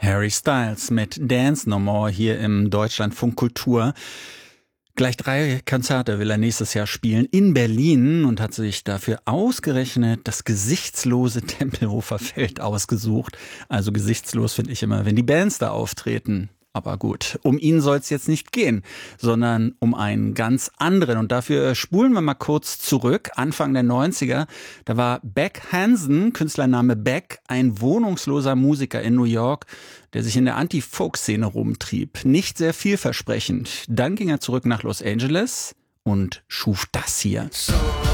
Harry Styles mit Dance No More hier im Deutschlandfunk Kultur. Gleich 3 Konzerte will er nächstes Jahr spielen in Berlin und hat sich dafür ausgerechnet das gesichtslose Tempelhofer Feld ausgesucht. Also gesichtslos finde ich immer, wenn die Bands da auftreten. Aber gut, um ihn soll es jetzt nicht gehen, sondern um einen ganz anderen. Und dafür spulen wir mal kurz zurück, Anfang der 90er. Da war Beck Hansen, Künstlername Beck, ein wohnungsloser Musiker in New York, der sich in der Anti-Folk-Szene rumtrieb. Nicht sehr vielversprechend. Dann ging er zurück nach Los Angeles und schuf das hier.